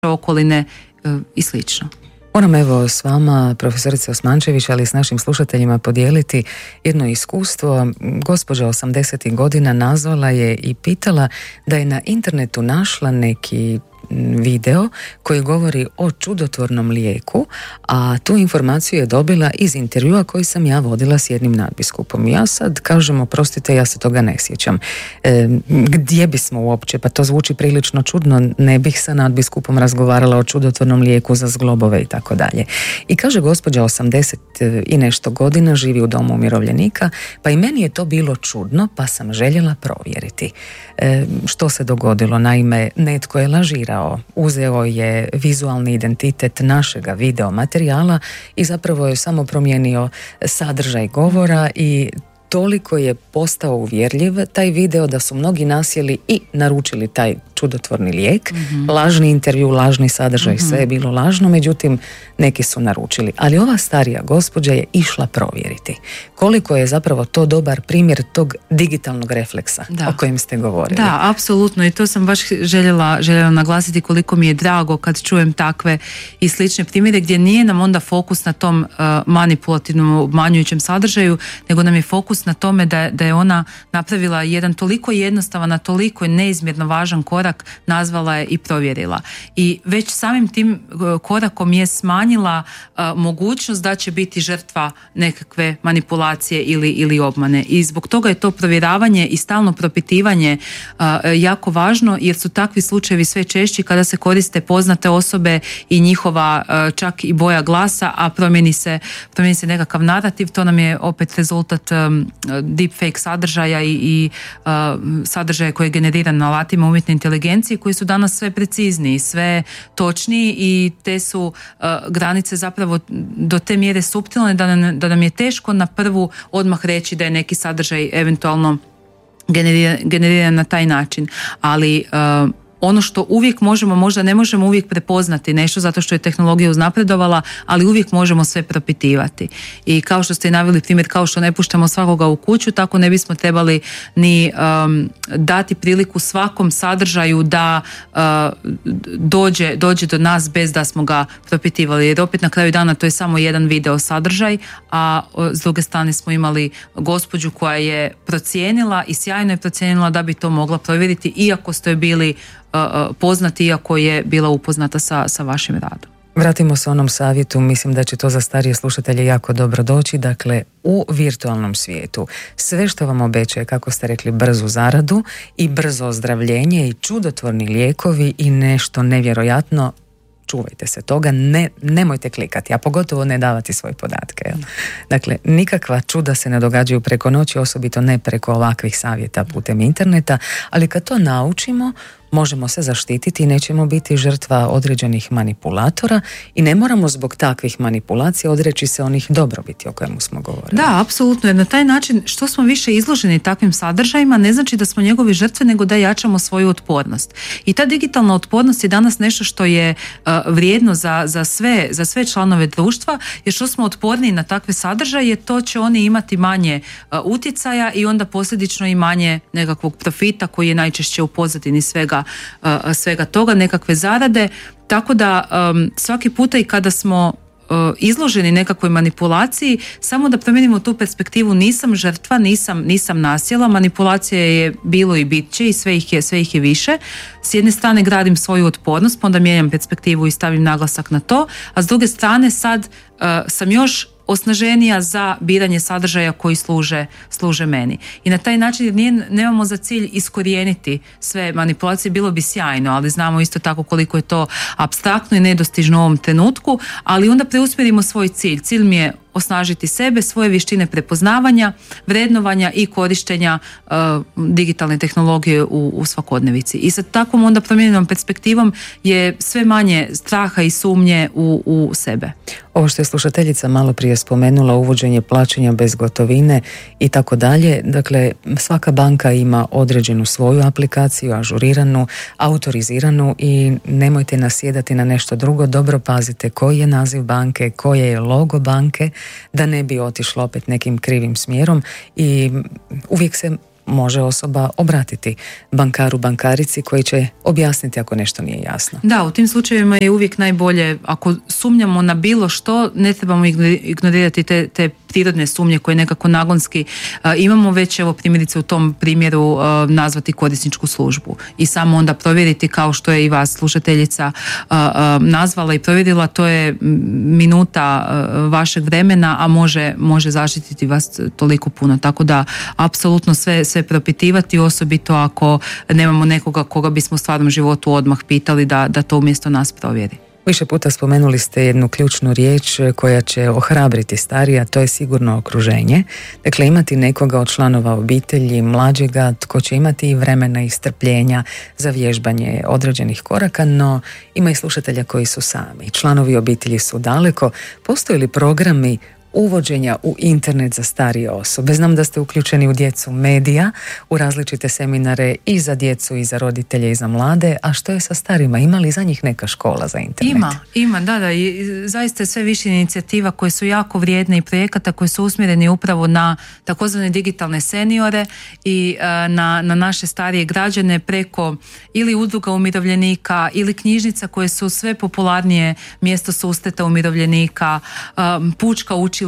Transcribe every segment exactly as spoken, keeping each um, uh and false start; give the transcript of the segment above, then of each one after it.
okoline i slično. Moram evo s vama, profesorica Osmančević, ali i s našim slušateljima podijeliti jedno iskustvo. Gospođa osamdesetih godina nazvala je i pitala da je na internetu našla neki video koji govori o čudotvornom lijeku, a tu informaciju je dobila iz intervjua koji sam ja vodila s jednim nadbiskupom. Ja sad kažem, oprostite, ja se toga ne sjećam. E, gdje bismo uopće, pa to zvuči prilično čudno, ne bih sa nadbiskupom razgovarala o čudotvornom lijeku za zglobove i tako dalje. I kaže gospođa osamdeset i nešto godina, živi u domu umirovljenika, pa i meni je to bilo čudno, pa sam željela provjeriti. E, što se dogodilo? Naime, netko je lažirao. Uzeo je vizualni identitet našega video materijala i zapravo je samo promijenio sadržaj govora i toliko je postao uvjerljiv taj video da su mnogi nasjeli i naručili taj čudotvorni lijek. Mm-hmm. Lažni intervju, lažni sadržaj, mm-hmm. sve je bilo lažno, međutim neki su naručili. Ali ova starija gospođa je išla provjeriti koliko je zapravo to dobar primjer tog digitalnog refleksa da. O kojem ste govorili. Da, apsolutno, i to sam baš željela, željela naglasiti koliko mi je drago kad čujem takve i slične primjere gdje nije nam onda fokus na tom uh, manipulativnom, obmanjujućem sadržaju, nego nam je fokus na tome da, da je ona napravila jedan toliko jednostavan, a toliko neizmjerno važan korak, nazvala je i provjerila. I već samim tim korakom je smanjila uh, mogućnost da će biti žrtva nekakve manipulacije ili, ili obmane. I zbog toga je to provjeravanje i stalno propitivanje uh, jako važno, jer su takvi slučajevi sve češći kada se koriste poznate osobe i njihova uh, čak i boja glasa, a promijeni se, promijeni se nekakav narativ. To nam je opet rezultat um, deepfake sadržaja i, i uh, sadržaja koji je generiran na alatima umjetne inteligencije, koji su danas sve precizniji, sve točniji i te su uh, granice zapravo do te mjere suptilne da nam, da nam je teško na prvu odmah reći da je neki sadržaj eventualno generiran, generiran na taj način. Ali uh, ono što uvijek možemo, možda ne možemo uvijek prepoznati nešto zato što je tehnologija uznapredovala, ali uvijek možemo sve propitivati. I kao što ste i naveli primjer, kao što ne puštamo svakoga u kuću, tako ne bismo trebali ni um, dati priliku svakom sadržaju da uh, dođe, dođe do nas bez da smo ga propitivali. Jer opet na kraju dana to je samo jedan video sadržaj, a s druge strane smo imali gospođu koja je procijenila i sjajno je procijenila da bi to mogla provjeriti, iako ste bili poznati, iako je bila upoznata sa, sa vašim radom. Vratimo se onom savjetu, mislim da će to za starije slušatelje jako dobro doći. Dakle, u virtualnom svijetu sve što vam obećaje, kako ste rekli, brzu zaradu i brzo ozdravljenje i čudotvorni lijekovi i nešto nevjerojatno, čuvajte se toga, ne, nemojte klikati, a pogotovo ne davati svoje podatke. Jel? Dakle, nikakva čuda se ne događaju preko noći, osobito ne preko ovakvih savjeta putem interneta, ali kad to naučimo, možemo se zaštititi i nećemo biti žrtva određenih manipulatora i ne moramo zbog takvih manipulacija odreći se onih dobrobiti o kojemu smo govorili. Da, apsolutno, jer na taj način što smo više izloženi takvim sadržajima ne znači da smo njegovi žrtve, nego da jačamo svoju otpornost. I ta digitalna otpornost je danas nešto što je uh, vrijedno za, za, sve, za sve članove društva, jer što smo otporniji na takve sadržaje, to će oni imati manje uh, utjecaja i onda posljedično i manje nekakvog profita koji je najčešće u pozadini svega svega toga, nekakve zarade, tako da um, svaki puta i kada smo uh, izloženi nekakvoj manipulaciji, samo da promijenimo tu perspektivu, nisam žrtva, nisam, nisam nasjela, manipulacija je bilo i bit će i sve ih je, sve ih je više. S jedne strane gradim svoju otpornost, pa onda mijenjam perspektivu i stavim naglasak na to, a s druge strane sad uh, sam još osnaženija za biranje sadržaja koji služe, služe meni. I na taj način nije, nemamo za cilj iskorijeniti sve manipulacije, bilo bi sjajno, ali znamo isto tako koliko je to apstraktno i nedostižno u ovom trenutku, ali onda preusmjerimo svoj cilj. Cilj mi je osnažiti sebe, svoje vještine prepoznavanja, vrednovanja i korištenja uh, digitalne tehnologije u, u svakodnevici. I sa takvom onda promijenjenom perspektivom je sve manje straha i sumnje u, u sebe. Ovo što je slušateljica malo prije spomenula, uvođenje plaćanja bez gotovine i tako dalje, dakle svaka banka ima određenu svoju aplikaciju, ažuriranu, autoriziranu i nemojte nasjedati na nešto drugo, dobro pazite koji je naziv banke, koje je logo banke, da ne bi otišlo opet nekim krivim smjerom i uvijek se može osoba obratiti bankaru, bankarici koji će objasniti ako nešto nije jasno. Da, u tim slučajevima je uvijek najbolje, ako sumnjamo na bilo što, ne trebamo ignorirati te, te prirodne sumnje koje nekako nagonski uh, imamo, već evo primjerice u tom primjeru uh, nazvati korisničku službu i samo onda provjeriti, kao što je i vas slušateljica uh, uh, nazvala i provjerila, to je minuta uh, vašeg vremena, a može, može zaštititi vas toliko puno, tako da apsolutno sve, sve propitivati, osobito ako nemamo nekoga koga bismo u stvarnom životu odmah pitali da, da to umjesto nas provjeri. Više puta spomenuli ste jednu ključnu riječ koja će ohrabriti starije, a to je sigurno okruženje. Dakle, imati nekoga od članova obitelji, mlađega, tko će imati i vremena i strpljenja za vježbanje određenih koraka, no ima i slušatelja koji su sami. Članovi obitelji su daleko. Postoje li programi uvođenja u internet za starije osobe? Znam da ste uključeni u djecu medija, u različite seminare i za djecu i za roditelje i za mlade, a što je sa starima? Ima li za njih neka škola za internet? Ima, ima, da, da. I zaista je sve više inicijativa koje su jako vrijedne i projekata koji su usmjereni upravo na takozvane digitalne seniore i uh, na, na naše starije građane preko ili udruga umirovljenika ili knjižnica koje su sve popularnije mjesto susreta umirovljenika, um, pučka učilišta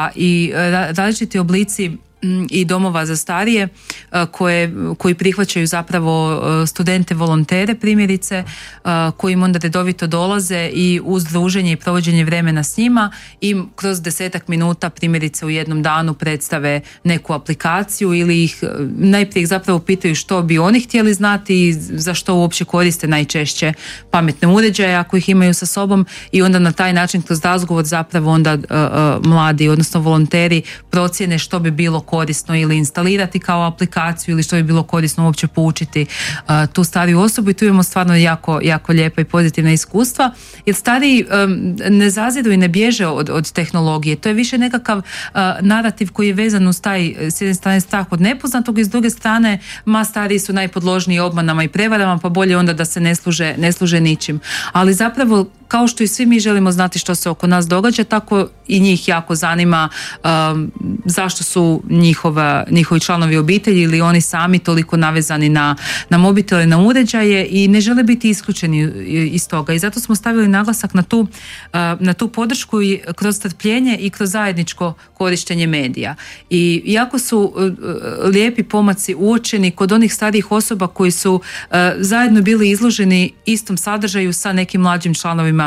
i različiti oblici i domova za starije koje, koji prihvaćaju zapravo studente volontere primjerice, koji im onda redovito dolaze i uz druženje i provođenje vremena s njima im kroz desetak minuta primjerice u jednom danu predstave neku aplikaciju ili ih najprije zapravo pitaju što bi oni htjeli znati i za što uopće koriste najčešće pametne uređaje ako ih imaju sa sobom, i onda na taj način kroz razgovor zapravo onda uh, uh, mladi odnosno volonteri procjene što bi bilo korisno ili instalirati kao aplikaciju ili što bi bilo korisno uopće poučiti uh, tu stariju osobu, i tu imamo stvarno jako, jako lijepa i pozitivna iskustva, jer stariji um, ne zaziru i ne bježe od, od tehnologije. To je više nekakav uh, narativ koji je vezan uz taj s jedne strane strah od nepoznatog i s druge strane ma stariji su najpodložniji obmanama i prevarama, pa bolje onda da se ne služe, ne služe ničim. Ali zapravo kao što i svi mi želimo znati što se oko nas događa, tako i njih jako zanima um, zašto su njihova, njihovi članovi obitelji ili oni sami toliko navezani na, na mobitele, na uređaje i ne žele biti isključeni iz toga. I zato smo stavili naglasak na tu, uh, na tu podršku i kroz strpljenje i kroz zajedničko korištenje medija. I jako su uh, lijepi pomaci uočeni kod onih starijih osoba koji su uh, zajedno bili izloženi istom sadržaju sa nekim mlađim članovima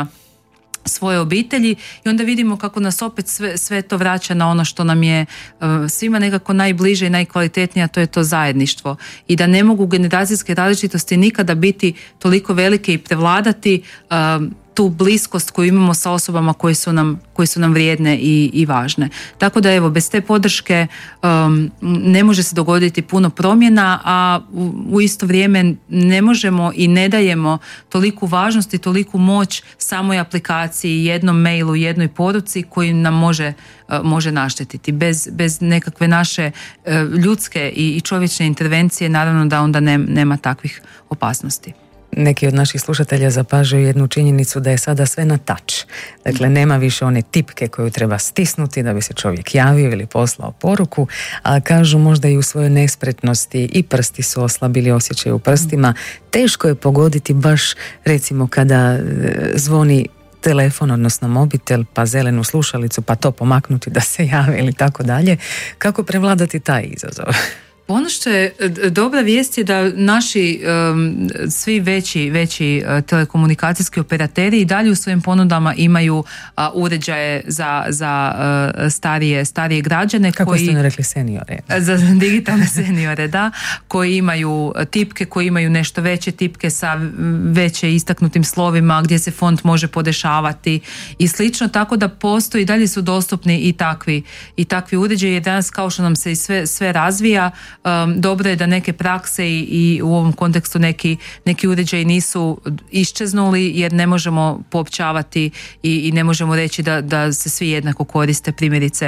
svoje obitelji, i onda vidimo kako nas opet sve, sve to vraća na ono što nam je uh, svima nekako najbliže i najkvalitetnije, a to je to zajedništvo, i da ne mogu generacijske različitosti nikada biti toliko velike i prevladati uh, tu bliskost koju imamo sa osobama koje su nam, koje su nam vrijedne i, i važne. Tako da evo, bez te podrške um, ne može se dogoditi puno promjena, a u, u isto vrijeme ne možemo i ne dajemo toliku važnost i toliku moć samoj aplikaciji, jednom mailu, jednoj poruci koji nam može, uh, može naštetiti. Bez, bez nekakve naše uh, ljudske i, i čovječne intervencije naravno da onda ne, nema takvih opasnosti. Neki od naših slušatelja zapažaju jednu činjenicu da je sada sve na touch. Dakle, nema više one tipke koju treba stisnuti da bi se čovjek javio ili poslao poruku, a kažu možda i u svojoj nespretnosti i prsti su oslabili, osjećaj u prstima. Teško je pogoditi baš recimo kada zvoni telefon, odnosno mobitel, pa zelenu slušalicu, pa to pomaknuti da se javi ili tako dalje. Kako prevladati taj izazov? Ono što je dobra vijest je da naši um, svi veći, veći uh, telekomunikacijski operateri i dalje u svojim ponudama imaju uh, uređaje za, za uh, starije, starije građane. Kako koji, ste ne rekli seniore? Za digitalne seniore, da. Koji imaju tipke, koji imaju nešto veće tipke sa veće istaknutim slovima gdje se font može podešavati i slično, tako da postoji, dalje su dostupni i takvi, i takvi uređaji, jer danas kao što nam se i sve, sve razvija, Um, dobro je da neke prakse i, i u ovom kontekstu neki, neki uređaji nisu iščeznuli, jer ne možemo poopćavati i, i ne možemo reći da, da se svi jednako koriste primjerice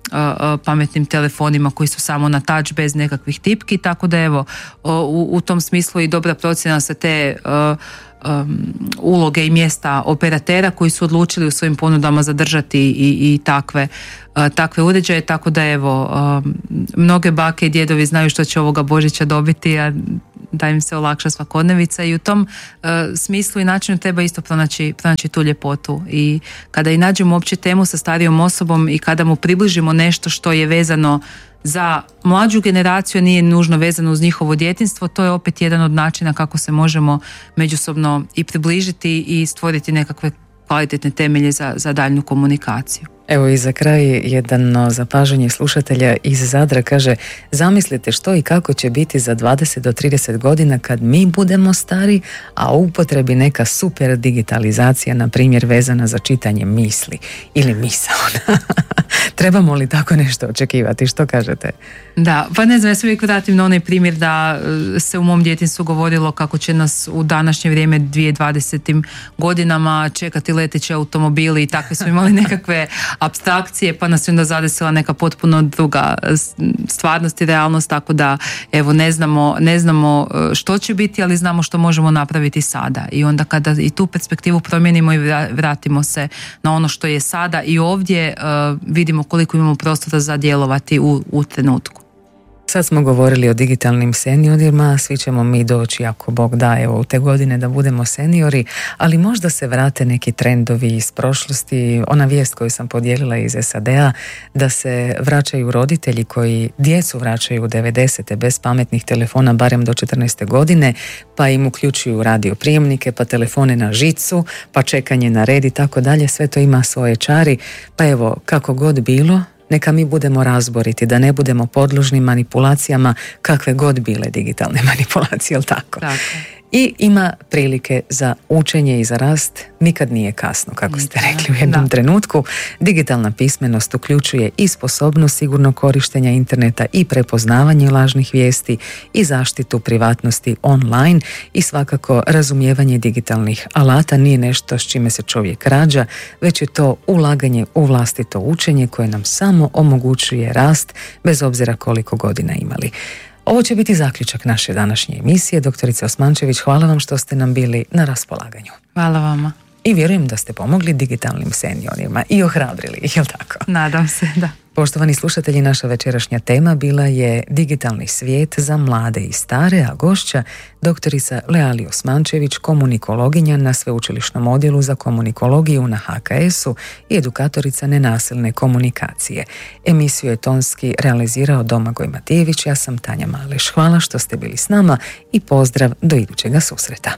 pametnim telefonima koji su samo na touch bez nekakvih tipki, tako da evo u, u tom smislu i dobra procjena sa te uh, um, uloge i mjesta operatera koji su odlučili u svojim ponudama zadržati i, i takve, uh, takve uređaje, tako da evo um, mnoge bake i djedovi znaju što će ovoga Božića dobiti, a da im se olakša svakodnevica i u tom uh, smislu i načinu treba isto pronaći, pronaći tu ljepotu i kada i nađemo opće temu sa starijom osobom i kada mu približimo nešto što je vezano za mlađu generaciju, nije nužno vezano uz njihovo djetinjstvo, to je opet jedan od načina kako se možemo međusobno i približiti i stvoriti nekakve kvalitetne temelje za, za daljnju komunikaciju. Evo i za kraj jedno zapažanje slušatelja iz Zadra kaže: zamislite što i kako će biti za dvadeset do trideset godina kad mi budemo stari, a u upotrebi neka super digitalizacija, na primjer vezana za čitanje misli ili misaona. Trebamo li tako nešto očekivati? Što kažete? Da, pa ne znam, ja se uvijek vratim na onaj primjer da se u mom djetinjstvu govorilo kako će nas u današnje vrijeme dvije tisuće dvadesetim godinama čekati leteći automobili i takve smo imali nekakve apstrakcije, pa nas je onda zadesila neka potpuno druga stvarnost i realnost, tako da evo ne znamo, ne znamo što će biti, ali znamo što možemo napraviti sada i onda kada i tu perspektivu promijenimo i vratimo se na ono što je sada i ovdje uh, vidimo koliko imamo prostora za djelovati u, u trenutku. Sad smo govorili o digitalnim seniorima, svi ćemo mi doći, ako Bog da, evo u te godine da budemo seniori, ali možda se vrate neki trendovi iz prošlosti. Ona vijest koju sam podijelila iz S A D-a, da se vraćaju roditelji koji djecu vraćaju u devedesete bez pametnih telefona barem do četrnaeste godine, pa im uključuju radioprijemnike, pa telefone na žicu, pa čekanje na red i tako dalje. Sve to ima svoje čari, pa evo, kako god bilo, neka mi budemo razboriti, da ne budemo podložni manipulacijama, kakve god bile digitalne manipulacije, jel tako? Tako. I ima prilike za učenje i za rast, nikad nije kasno, kako ste rekli u jednom da. trenutku. Digitalna pismenost uključuje i sposobnost sigurnog korištenja interneta i prepoznavanje lažnih vijesti i zaštitu privatnosti online i svakako razumijevanje digitalnih alata nije nešto s čime se čovjek rađa, već je to ulaganje u vlastito učenje koje nam samo omogućuje rast bez obzira koliko godina imali. Ovo će biti zaključak naše današnje emisije. Doktorice Osmančević, hvala vam što ste nam bili na raspolaganju. Hvala vama. I vjerujem da ste pomogli digitalnim seniorima i ohrabrili ih, jel tako? Nadam se, da. Poštovani slušatelji, naša večerašnja tema bila je digitalni svijet za mlade i stare, a gošća doktorica Leali Osmančević, komunikologinja na Sveučilišnom odjelu za komunikologiju na H K S-u i edukatorica nenasilne komunikacije. Emisiju je tonski realizirao Domagoj Matijević, ja sam Tanja Maleš. Hvala što ste bili s nama i pozdrav do idućega susreta.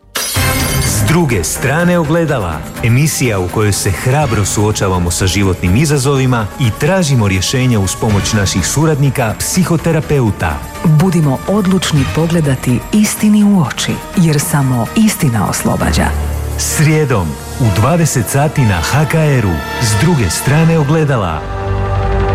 S druge strane ogledala, emisija u kojoj se hrabro suočavamo sa životnim izazovima i tražimo rješenja uz pomoć naših suradnika, psihoterapeuta. Budimo odlučni pogledati istini u oči, jer samo istina oslobađa. Srijedom u dvadeset sati na H K R-u, S druge strane ogledala.